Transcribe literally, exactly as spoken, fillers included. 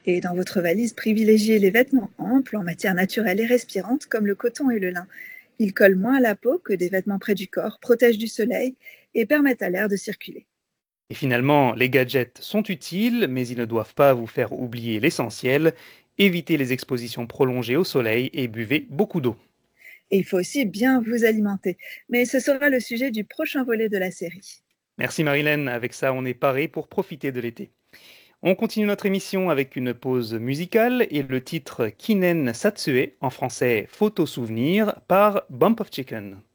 Et dans votre valise, privilégiez les vêtements amples en matière naturelle et respirante comme le coton et le lin. Ils collent moins à la peau que des vêtements près du corps, protègent du soleil et permettent à l'air de circuler. Et finalement, les gadgets sont utiles, mais ils ne doivent pas vous faire oublier l'essentiel. Évitez les expositions prolongées au soleil et buvez beaucoup d'eau. Et il faut aussi bien vous alimenter. Mais ce sera le sujet du prochain volet de la série. Merci Marilyn, avec ça on est paré pour profiter de l'été. On continue notre émission avec une pause musicale et le titre Kinen Satsue, en français Photo Souvenir, par Bump of Chicken.